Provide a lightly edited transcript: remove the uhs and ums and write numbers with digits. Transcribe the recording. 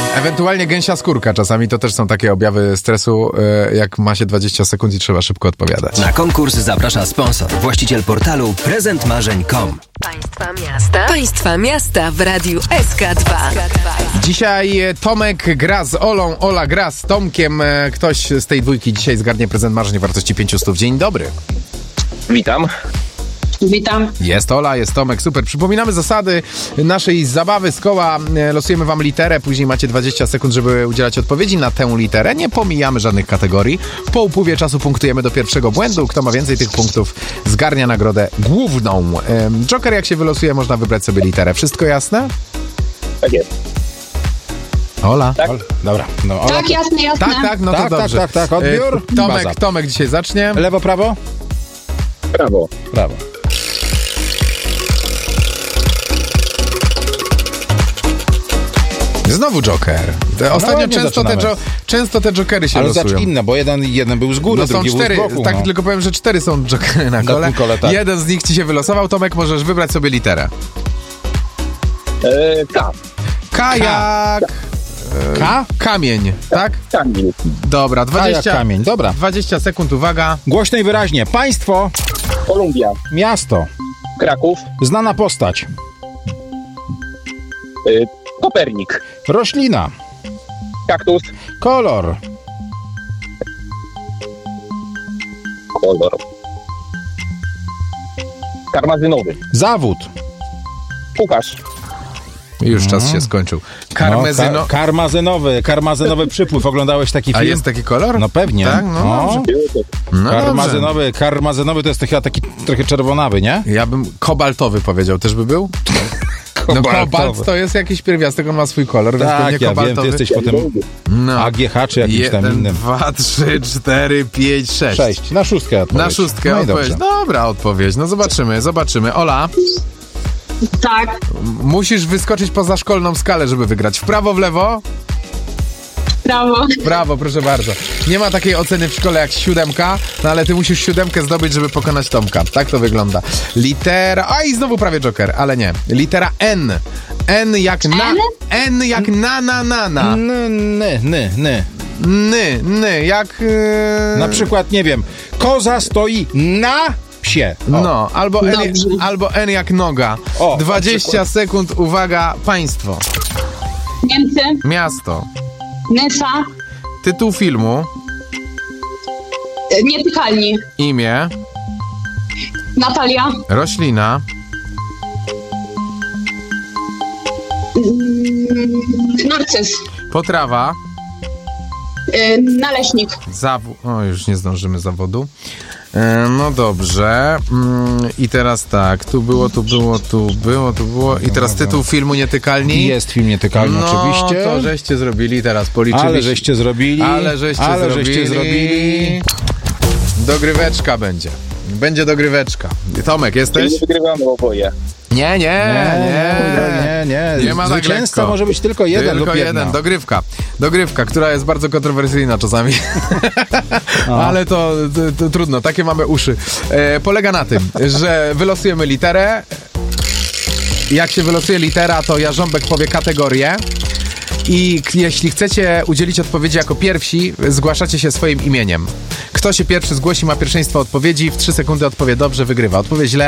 Ewentualnie gęsia skórka. Czasami to też są takie objawy stresu, jak ma się 20 sekund i trzeba szybko odpowiadać. Na konkurs zaprasza sponsor, właściciel portalu prezentmarzeń.com. Państwa miasta w Radiu SK2. Dzisiaj Tomek gra z Olą, Ola gra z Tomkiem. Ktoś z tej dwójki dzisiaj zgarnie prezent marzeń w wartości 500. Dzień dobry. Witam. Jest Ola, jest Tomek, super. Przypominamy zasady naszej zabawy z koła. Losujemy wam literę, później macie 20 sekund, żeby udzielać odpowiedzi na tę literę. Nie pomijamy żadnych kategorii. Po upływie czasu punktujemy do pierwszego błędu. Kto ma więcej tych punktów, zgarnia nagrodę główną. Joker, jak się wylosuje, można wybrać sobie literę. Wszystko jasne? Tak jest. Ola? Tak. Dobra. No, Ola, Tak, jasne. tak, no to dobrze. Tak, odbiór. Tomek dzisiaj zacznie. Lewo, prawo? Brawo. Prawo. Znowu Joker. Ostatnio często te Jokery się ale losują. zacznij inne, bo jeden był z góry, No są drugi 4, był z boku. tak tylko powiem, że 4 są Jokery na kole. Tak. Jeden z nich ci się wylosował. Tomek, możesz wybrać sobie literę. K. K jak... K? Kamień, tak? Kamil. Dobra, K jak kamień, dobra. 20 sekund, uwaga. Głośno i wyraźnie. Państwo, Kolumbia. miasto, Kraków. znana postać, Kopernik. roślina, Kaktus. kolor, Kolor. Karmazynowy. zawód. Pucharz. Już czas się skończył. Karmazynowy przypływ. Oglądałeś taki A film? jest taki kolor? No pewnie. Tak? No dobrze. No Karmazynowy to jest taki trochę czerwonawy, nie? Ja bym kobaltowy powiedział, też by był? No kobalt to jest jakiś pierwiastek, on ma swój kolor, więc Tak, pewnie ja kobaltowy. wiem, ty jesteś potem No. AGH czy jakimś tam 1, innym. 2, 3, 4, 5, 6. 6. Na szóstkę odpowiedź. Na szóstkę No i odpowiedź. dobrze. Dobra odpowiedź. No zobaczymy. Ola, Tak. musisz wyskoczyć poza szkolną skalę, żeby wygrać. W prawo, w lewo? Brawo. Brawo, proszę bardzo. Nie ma takiej oceny w szkole jak 7, no ale ty musisz 7 zdobyć, żeby pokonać Tomka. Tak to wygląda. Litera... A i znowu prawie Joker, ale nie. Litera N. N jak na... N jak na. Ny, jak... Na przykład, nie wiem, koza stoi na psie. O. No, albo N jak noga. O, 20 sekund, uwaga, państwo. Niemcy. Miasto. Nysa. Tytuł filmu. Nietykalni. Imię. Natalia. Roślina. Narcyz. Potrawa. Naleśnik. O, już nie zdążymy zawodu. No dobrze. I teraz tak, tu było. I teraz tytuł filmu Nietykalni. Jest film Nietykalny, oczywiście. No to żeście zrobili, teraz policzyli. Ale żeście zrobili. Dogryweczka będzie. Będzie dogryweczka. Tomek, jesteś? Nie wygrywamy oboje. Nie. Nie ma tak Zwycięzca lekko. może być tylko jeden Tylko lub jedna. jeden. Dogrywka, która jest bardzo kontrowersyjna czasami. Ale to trudno, takie mamy uszy. Polega na tym, że wylosujemy literę. Jak się wylosuje litera, to Jarząbek powie kategorię. I jeśli chcecie udzielić odpowiedzi jako pierwsi, zgłaszacie się swoim imieniem. Kto się pierwszy zgłosi, ma pierwszeństwo odpowiedzi. W 3 sekundy odpowie dobrze, wygrywa. Odpowie źle,